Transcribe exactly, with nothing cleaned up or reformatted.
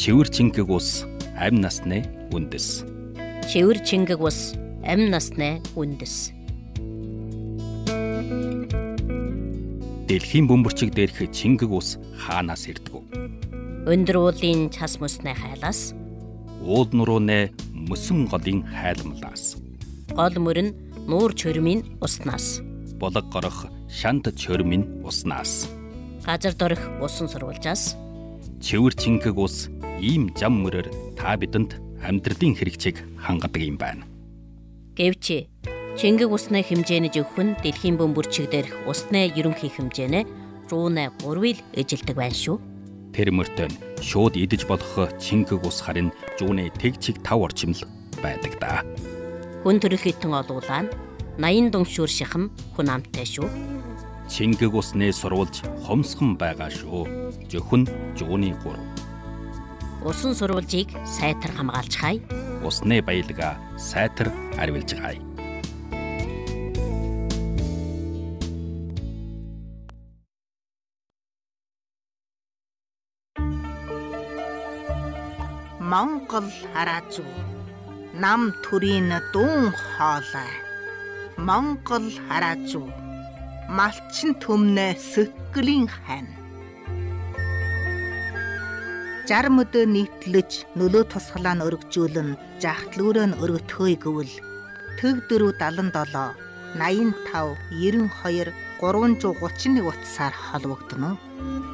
Чивэр чингэг ус амь насны үндэс. Чивэр чингэг ус амь насны үндэс. Дэлхийн бөмбөрчиг дээрх чингэг ус хаанаас ирдэг вэ? Өндөр уулын цас мөсний хайлаас. Уул нурууны мөсөн голын хайлмлаас. Гол мөрөн нуур чөрмийн уснаас. Булаг горох шант чөрмийн уснаас. Газар дорих усан сурвалжаас. Чивэр чингэг ус ийм зам мөрөөр та бидэнд амьдралын хэрэгцээг хангадаг юм байна. Гэвч чингэг усны хэмжээний зөвхөн дэлхийн бөмбөрчиг дээрх усны ерөнхий хэмжээнэ зуун гурвыг эжилдэг байна шүү. Тэр мөртөө шууд идэж болох чингэг ус харин зуун тэгчиг тав орчим л байдаг да. Хүн төрөх хитэн олуулаа наян дүншүүр шихам хүн амттай шүү. Чингэг усны сурвалж хомсгон байгаа шүү. Зөвхөн зуун гурав. Усан сурвалжийг сайтар хамгаалж хай. Усны баялгаа сайтар арвилж хай. Монгол хараа зүү. Нам төрийн дуун хоолой. Монгол хараа зүү. Малчин төмнө сөткөлийн хань. Жарм өдөө нийтлэж нөлөө тусгалаа нь өргөжүүлэн жахтлүүрөө нь өргөтгөөе гэвэл төг дөрөв далан долоо наян тав ерөн хоёр гурван зуун гучин нэг утсаар холбогдно.